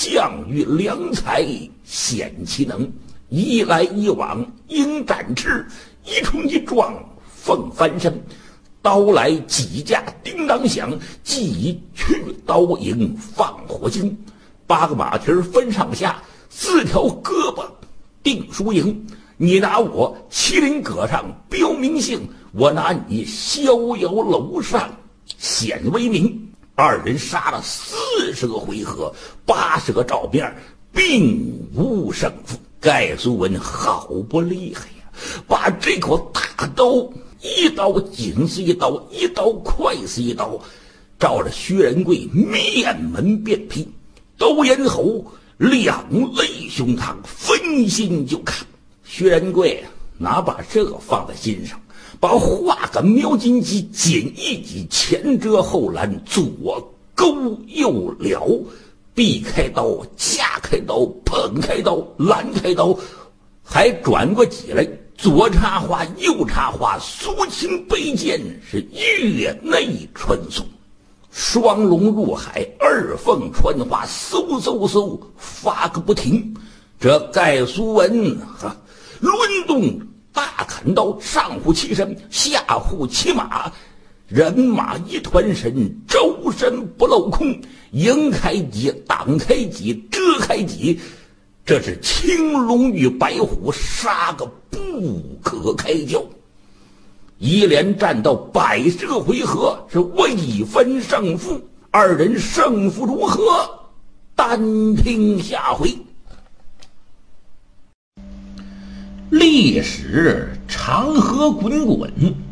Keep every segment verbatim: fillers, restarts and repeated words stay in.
将遇良才显其能，一来一往应展翅，一冲一撞凤翻身。刀来几架叮当响，即去刀影放火星。八个马蹄分上下，四条胳膊定输赢。你拿我麒麟阁上标明姓，我拿你逍遥楼上显威名。二人杀了四十个回合，八十个照面，并无胜负。盖苏文好不厉害呀，把这口大刀一刀紧似一刀，一刀快似一刀，照着薛仁贵面门便劈，都咽喉，两肋胸膛，分心就看。薛仁贵哪把这放在心上，把画个瞄金鸡，紧一挤，前遮后拦，左勾右撩，避开刀，架开刀，捧开刀，拦开刀，还转过脊来，左插花，右插花，苏秦背剑是月内穿梭，双龙入海，二凤穿花，嗖嗖嗖发个不停。这盖苏文哈抡动大砍刀，上护其身，下护其马，人马一团神，周身不镂空，迎开戟，挡开戟，遮开戟，这是青龙与白虎，杀个不可开交。一连战到百十个回合，是未分胜负。二人胜负如何，单听下回。历史长河滚滚，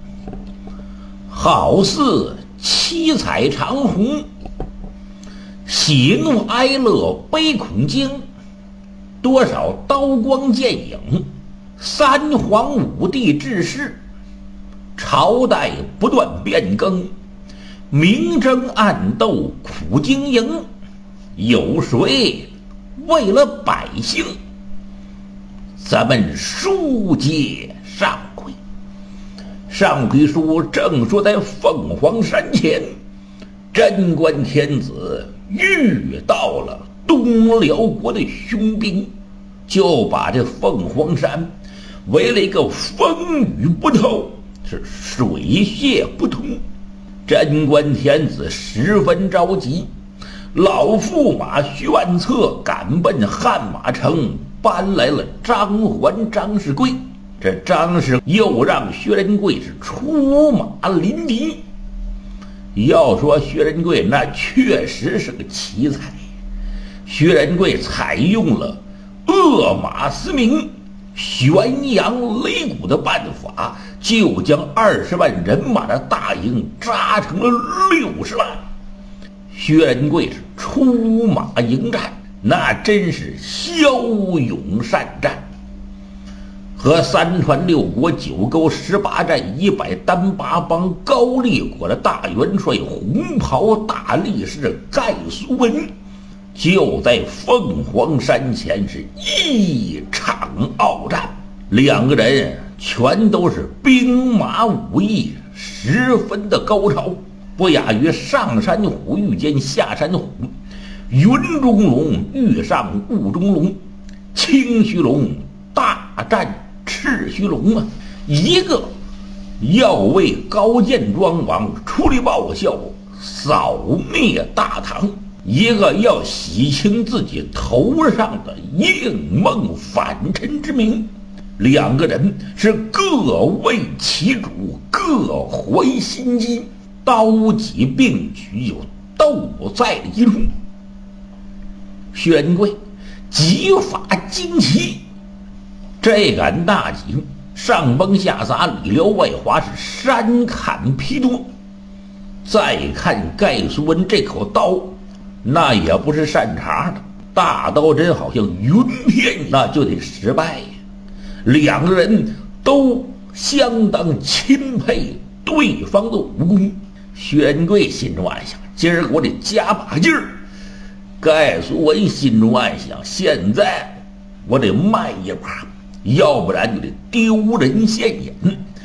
好似七彩长虹，喜怒哀乐悲恐惊，多少刀光剑影，三皇五帝治世，朝代不断变更，明争暗斗苦经营，有谁为了百姓？咱们书接上回，上回书正说在凤凰山前，贞观天子遇到了东辽国的凶兵，就把这凤凰山围了一个风雨不透，是水泄不通。贞观天子十分着急，老驸马徐万策赶奔汉马城，搬来了张环、张世贵。这张氏又让薛仁贵是出马临敌。要说薛仁贵那确实是个奇才，薛仁贵采用了扼马嘶鸣、悬扬擂鼓的办法，就将二十万人马的大营扎成了六十万。薛仁贵是出马迎战，那真是骁勇善战，和三川六国九沟十八寨一百单八帮高丽国的大元帅红袍大力士盖苏文，就在凤凰山前是一场鏖战。两个人全都是兵马武艺十分的高超，不亚于上山虎遇见下山虎，云中龙遇上雾中龙，青须龙大战赤须龙啊！一个要为高见庄王出力报效，扫灭大唐，一个要洗清自己头上的应梦反臣之名。两个人是各为其主，各怀心机，刀戟并举，有斗在一处。薛仁贵戟法精奇，这杆大戟上崩下洒，里撩外滑，是山砍劈多。再看盖苏文这口刀，那也不是善茬的，大刀真好像云片，那就得失败呀。两个人都相当钦佩对方的武功。薛仁贵心中暗想，今儿我得加把劲儿。盖苏文心中暗想，现在我得慢一把，要不然就得丢人现眼。